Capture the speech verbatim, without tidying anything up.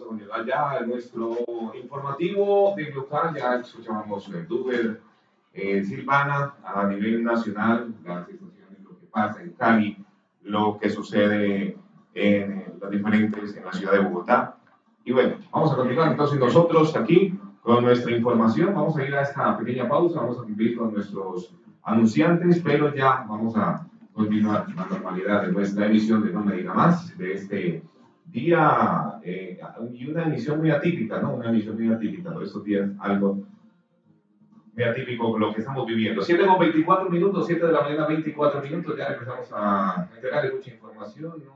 vamos a continuar ya en nuestro informativo de local. Ya escuchábamos el Duber, eh, Silvana, a nivel nacional, las situaciones, lo que pasa en Cali, lo que sucede en las diferentes, en la ciudad de Bogotá. Y bueno, vamos a continuar entonces nosotros aquí con nuestra información. Vamos a ir a esta pequeña pausa, vamos a cumplir con nuestros anunciantes, pero ya vamos a continuar la normalidad de nuestra emisión de No Me Diga Más, de este día, eh, y una emisión muy atípica, ¿no? Una emisión muy atípica, por estos días algo muy atípico lo que estamos viviendo. siete con veinticuatro minutos, siete de la mañana, veinticuatro minutos, ya empezamos a entregarle mucha información, ¿no?